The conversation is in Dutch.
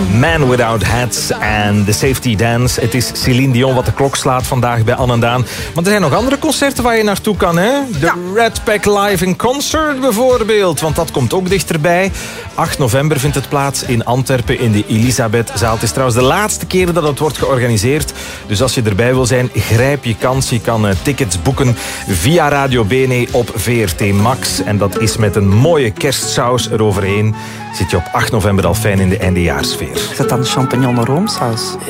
Man Without Hats en The Safety Dance. Het is Céline Dion wat de klok slaat vandaag bij Anne en Daan. Maar er zijn nog andere concerten waar je naartoe kan, hè? De Red Pack Live in Concert bijvoorbeeld. Want dat komt ook dichterbij. 8 november vindt het plaats in Antwerpen in de Elisabethzaal. Het is trouwens de laatste keer dat het wordt georganiseerd. Dus als je erbij wil zijn, grijp je kans. Je kan tickets boeken via Radio Bene op VRT Max. En dat is met een mooie kerstsaus eroverheen. Zit je op 8 november al fijn in de eindejaarsfeer. Is dat dan champignon roomsaus?